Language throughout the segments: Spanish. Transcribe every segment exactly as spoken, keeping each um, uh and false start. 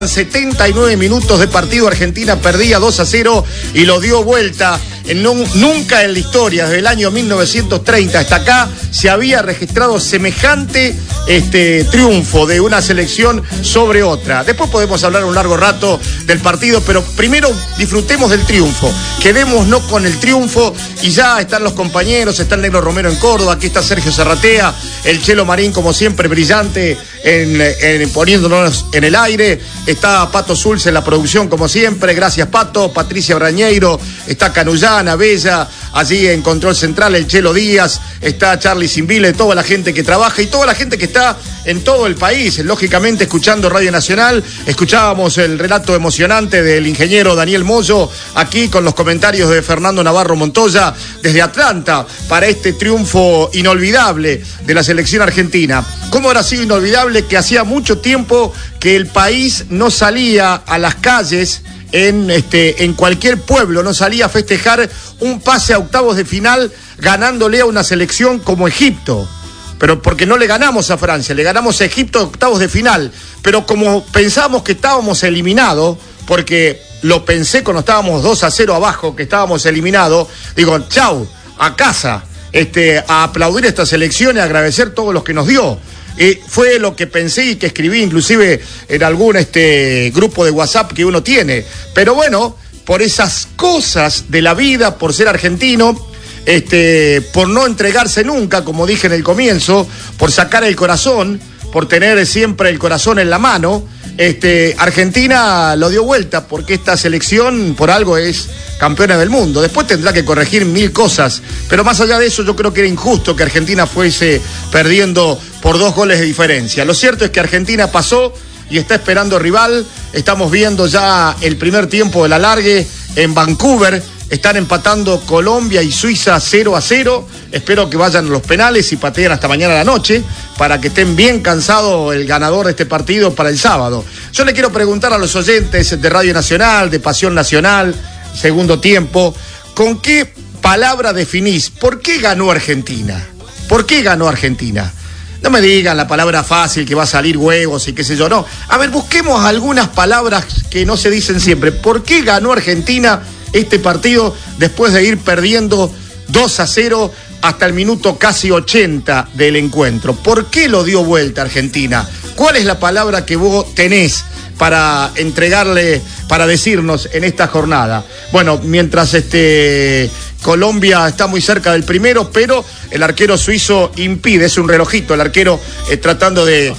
setenta y nueve minutos de partido. Argentina perdía dos a cero y lo dio vuelta. En no, nunca en la historia, desde el año mil novecientos treinta hasta acá, se había registrado semejante este, triunfo de una selección sobre otra. Después podemos hablar un largo rato del partido, pero primero disfrutemos del triunfo. Quedémonos con el triunfo y ya están los compañeros, está el Negro Romero en Córdoba, aquí está Sergio Zarratea, el Chelo Marín como siempre brillante en, en, poniéndonos en el aire. Está Pato Zulce en la producción como siempre, gracias Pato. Patricia Brañeiro, está Canullana, Bella, allí en Control Central el Chelo Díaz, está Charlie Simbile, toda la gente que trabaja y toda la gente que está en todo el país, lógicamente escuchando Radio Nacional. Escuchábamos el relato emocionante del ingeniero Daniel Moyo, aquí con los comentarios de Fernando Navarro Montoya desde Atlanta para este triunfo inolvidable de la selección argentina. ¿Cómo habrá sido inolvidable que hacía mucho tiempo que el país no salía a las calles en, este, en cualquier pueblo, no salía a festejar un pase a octavos de final ganándole a una selección como Egipto? Pero porque no le ganamos a Francia, le ganamos a Egipto a octavos de final, pero como pensamos que estábamos eliminados, porque lo pensé cuando estábamos dos a cero abajo, que estábamos eliminados, digo, chau, a casa, este, a aplaudir a esta selección y a agradecer todos los que nos dio. Eh, fue lo que pensé y que escribí inclusive en algún este, grupo de WhatsApp que uno tiene. Pero bueno, por esas cosas de la vida, por ser argentino, este, por no entregarse nunca, como dije en el comienzo, por sacar el corazón, por tener siempre el corazón en la mano, este, Argentina lo dio vuelta, porque esta selección por algo es campeona del mundo. Después tendrá que corregir mil cosas, pero más allá de eso yo creo que era injusto que Argentina fuese perdiendo por dos goles de diferencia. Lo cierto es que Argentina pasó y está esperando rival. Estamos viendo ya el primer tiempo del alargue en Vancouver. Están empatando Colombia y Suiza cero a cero. Espero que vayan a los penales y pateen hasta mañana a la noche para que estén bien cansados el ganador de este partido para el sábado. Yo le quiero preguntar a los oyentes de Radio Nacional, de Pasión Nacional, Segundo Tiempo, ¿con qué palabra definís por qué ganó Argentina? ¿Por qué ganó Argentina? No me digan la palabra fácil que va a salir huevos y qué sé yo, no. A ver, busquemos algunas palabras que no se dicen siempre. ¿Por qué ganó Argentina este partido después de ir perdiendo dos a cero hasta el minuto casi ochenta del encuentro? ¿Por qué lo dio vuelta Argentina? ¿Cuál es la palabra que vos tenés para entregarle, para decirnos en esta jornada? Bueno, mientras este Colombia está muy cerca del primero, pero el arquero suizo impide, es un relojito el arquero eh, tratando de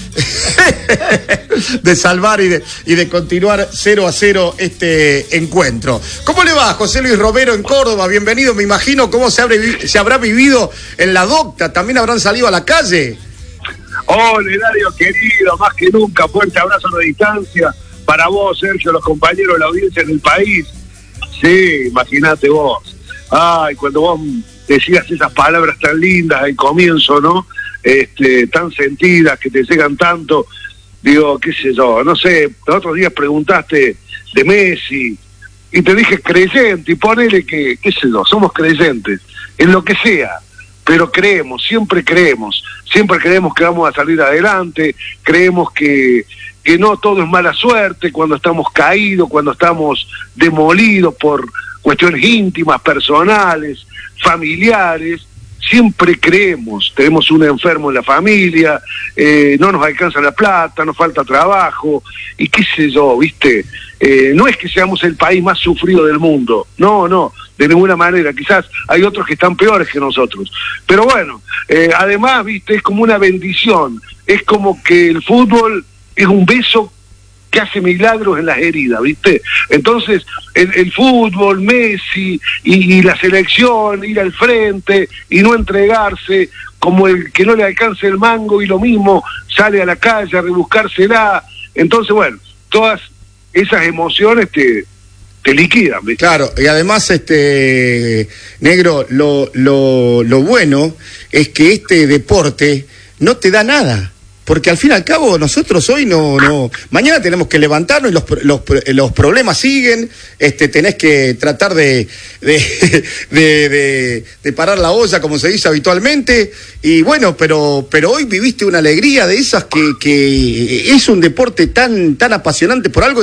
de salvar y de, y de continuar cero a cero este encuentro. ¿Cómo le va, José Luis Romero en Córdoba? Bienvenido, me imagino cómo se, habrá, se habrá vivido en la docta, también habrán salido a la calle. Hola, Hilario, querido, más que nunca, fuerte abrazo a la distancia para vos, Sergio, los compañeros de la audiencia del país. Sí, imagínate vos. Ay, cuando vos decías esas palabras tan lindas al comienzo, ¿no? Este, tan sentidas, que te llegan tanto, digo, qué sé yo, no sé, los otros días preguntaste de Messi, y te dije creyente, y ponele que, qué sé yo, somos creyentes, en lo que sea, pero creemos, siempre creemos, siempre creemos que vamos a salir adelante, creemos que, que no todo es mala suerte cuando estamos caídos, cuando estamos demolidos por cuestiones íntimas, personales, familiares. Siempre creemos, tenemos un enfermo en la familia, eh, no nos alcanza la plata, nos falta trabajo, y qué sé yo, ¿viste? Eh, no es que seamos el país más sufrido del mundo, no, no, de ninguna manera, quizás hay otros que están peores que nosotros, pero bueno, eh, además, ¿viste? Es como una bendición, es como que el fútbol es un beso que hace milagros en las heridas, ¿viste? Entonces, el, el fútbol, Messi y, y la selección, ir al frente y no entregarse, como el que no le alcance el mango y lo mismo, sale a la calle a rebuscársela. Entonces, bueno, todas esas emociones te, te liquidan, ¿viste? Claro, y además, este Negro, lo, lo, lo bueno es que este deporte no te da nada. Porque al fin y al cabo nosotros hoy no, no, mañana tenemos que levantarnos y los, los, los problemas siguen, este, tenés que tratar de, de, de, de, de parar la olla como se dice habitualmente, y bueno, pero, pero hoy viviste una alegría de esas que, que es un deporte tan, tan apasionante por algo.